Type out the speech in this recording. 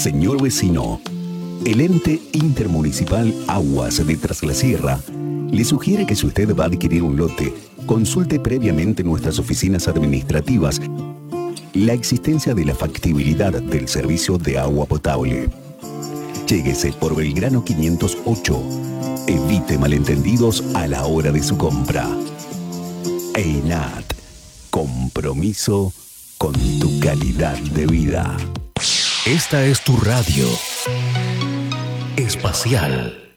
Señor vecino, el ente intermunicipal Aguas de Tras la Sierra le sugiere que si usted va a adquirir un lote, consulte previamente nuestras oficinas administrativas la existencia de la factibilidad del servicio de agua potable. Lléguese por Belgrano 508. Evite malentendidos a la hora de su compra. EINAT. Compromiso con tu calidad de vida. Esta es tu radio espacial.